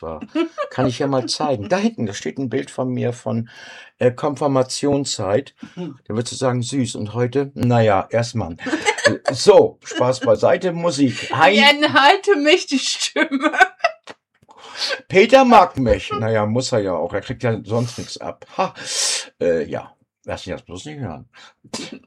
war. Kann ich ja mal zeigen. Da hinten, da steht ein Bild von mir von Konfirmationszeit. Da würdest du sagen, süß. Und heute, naja, erstmal. So, Spaß beiseite, Musik. Wie enthalte mich die Stimme. Peter mag mich. Naja, muss er ja auch. Er kriegt ja sonst nichts ab. Ha. Ja, lass dich das bloß nicht hören.